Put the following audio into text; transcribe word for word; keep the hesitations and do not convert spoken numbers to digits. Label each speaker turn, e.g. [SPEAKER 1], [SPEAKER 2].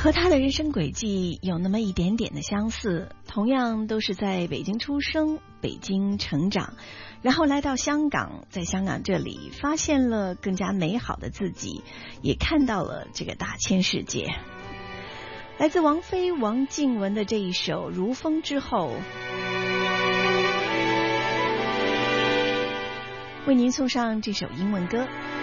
[SPEAKER 1] 和他的人生轨迹有那么一点点的相似，同样都是在北京出生，北京成长，然后来到香港，在香港这里发现了更加美好的自己，也看到了这个大千世界。来自王菲王靖雯的这一首《如风之后》，为您送上这首英文歌。